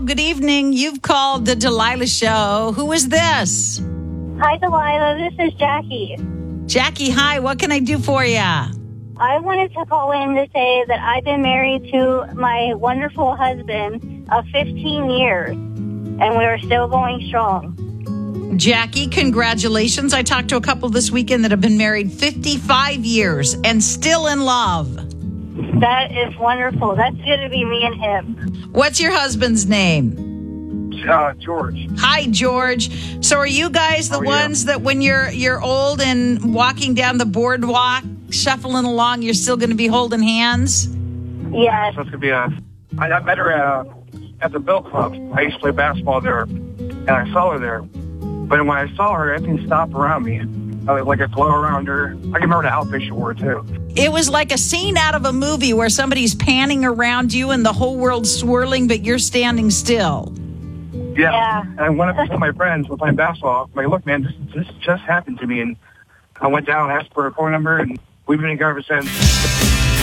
good evening. You've called the Delilah Show. Who is this? Hi, Delilah. This is Jackie. Jackie, hi. What can I do for you? I wanted to call in to say that I've been married to my wonderful husband of 15 years, and we're still going strong. Jackie, congratulations. I talked to a couple this weekend that have been married 55 years and still in love. That is wonderful. That's going to be me and him. What's your husband's name? George. Hi, George. So are you guys the ones that when you're old and walking down the boardwalk, shuffling along, you're still going to be holding hands? Yes. So it's going to be I met her at the Bill Club. I used to play basketball there, and I saw her there. But when I saw her, everything stopped around me. I was like a glow around her. I can remember the outfit she wore, too. It was like a scene out of a movie where somebody's panning around you and the whole world's swirling, but you're standing still. Yeah. And I went up to my friends who were playing basketball. I'm like, look, man, this just happened to me. And I went down and asked for her phone number, and we've been together ever since.